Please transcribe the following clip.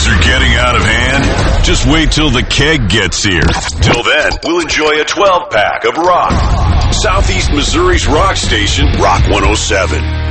are getting out of hand? Just wait till the keg gets here. Till then, we'll enjoy a 12-pack of rock. Southeast Missouri's rock station, Rock 107.